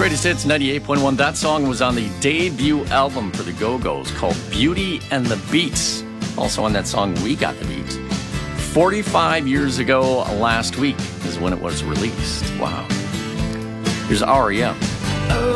Greatest Hits 98.1. That song was on the debut album for the Go-Go's called Beauty and the Beats. Also on that song, We Got the Beat. 45 years ago last week is when it was released. Wow. Here's R.E.M. Oh,